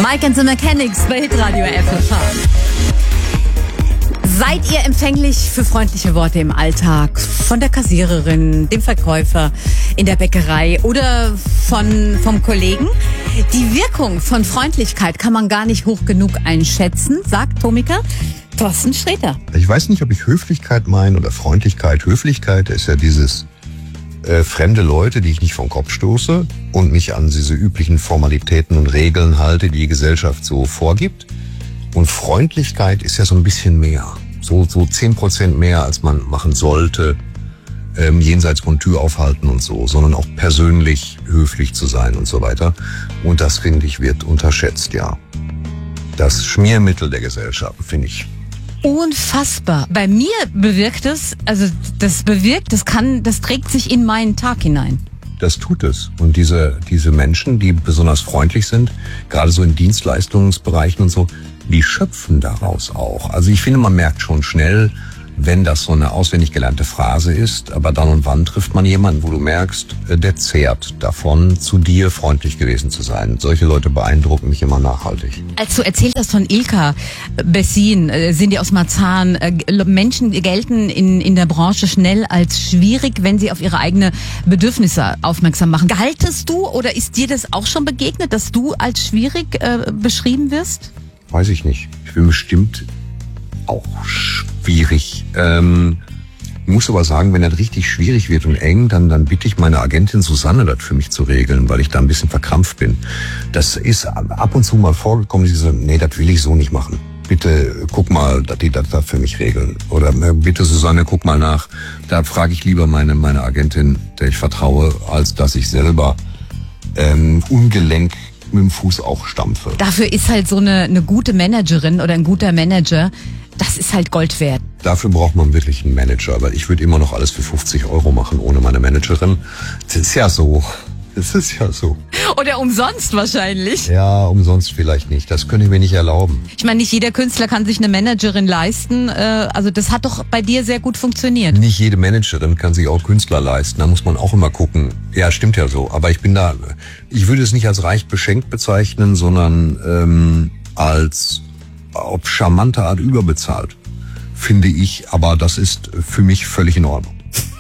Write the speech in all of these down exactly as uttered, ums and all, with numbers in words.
Mike and the Mechanics bei Hitradio F F H. Seid ihr empfänglich für freundliche Worte im Alltag? Von der Kassiererin, dem Verkäufer in der Bäckerei oder von, vom Kollegen? Die Wirkung von Freundlichkeit kann man gar nicht hoch genug einschätzen, sagt Komiker Thorsten Sträter. Ich weiß nicht, ob ich Höflichkeit meine oder Freundlichkeit. Höflichkeit ist ja dieses äh, fremde Leute, die ich nicht vom Kopf stoße und mich an diese üblichen Formalitäten und Regeln halte, die die Gesellschaft so vorgibt. Und Freundlichkeit ist ja so ein bisschen mehr. So, so zehn Prozent mehr, als man machen sollte, ähm, jenseits von Tür aufhalten und so, sondern auch persönlich höflich zu sein und so weiter. Und das, finde ich, wird unterschätzt, ja. Das Schmiermittel der Gesellschaft, finde ich. Unfassbar. Bei mir bewirkt es, also das bewirkt, das kann, das trägt sich in meinen Tag hinein. Das tut es. Und diese, diese Menschen, die besonders freundlich sind, gerade so in Dienstleistungsbereichen und so, die schöpfen daraus auch. Also ich finde, man merkt schon schnell, wenn das so eine auswendig gelernte Phrase ist, aber dann und wann trifft man jemanden, wo du merkst, der zehrt davon, zu dir freundlich gewesen zu sein. Solche Leute beeindrucken mich immer nachhaltig. Als du erzählt hast von Ilka Bessin, sind die aus Marzahn, Menschen gelten in, in der Branche schnell als schwierig, wenn sie auf ihre eigenen Bedürfnisse aufmerksam machen. Galtest du oder ist dir das auch schon begegnet, dass du als schwierig äh, beschrieben wirst? Weiß ich nicht. Ich bin bestimmt auch schwierig. Ähm, muss aber sagen, wenn das richtig schwierig wird und eng, dann, dann bitte ich meine Agentin Susanne, das für mich zu regeln, weil ich da ein bisschen verkrampft bin. Das ist ab und zu mal vorgekommen, die sagen, nee, das will ich so nicht machen. Bitte guck mal, dass die das da für mich regeln. Oder bitte Susanne, guck mal nach. Da frage ich lieber meine, meine Agentin, der ich vertraue, als dass ich selber ähm, ungelenk mit dem Fuß auch stampfe. Dafür ist halt so eine, eine gute Managerin oder ein guter Manager, das ist halt Gold wert. Dafür braucht man wirklich einen Manager, weil ich würde immer noch alles für fünfzig Euro machen ohne meine Managerin. Das ist ja so. Das ist ja so. Oder umsonst wahrscheinlich. Ja, umsonst vielleicht nicht. Das könnte ich mir nicht erlauben. Ich meine, nicht jeder Künstler kann sich eine Managerin leisten. Also das hat doch bei dir sehr gut funktioniert. Nicht jede Managerin kann sich auch Künstler leisten. Da muss man auch immer gucken. Ja, stimmt ja so. Aber ich bin da, ich würde es nicht als reich beschenkt bezeichnen, sondern ähm, als auf charmante Art überbezahlt, finde ich. Aber das ist für mich völlig in Ordnung.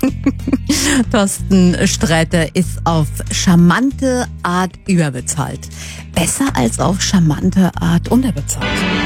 Thorsten Sträter ist auf charmante Art überbezahlt. Besser als auf charmante Art unterbezahlt.